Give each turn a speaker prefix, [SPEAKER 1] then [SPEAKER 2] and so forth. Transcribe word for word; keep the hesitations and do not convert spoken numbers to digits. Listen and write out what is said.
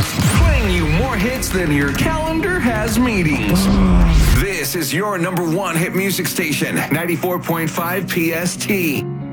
[SPEAKER 1] Playing you more hits than your calendar has meetings. This is your number one hit music station, ninety-four point five P S T.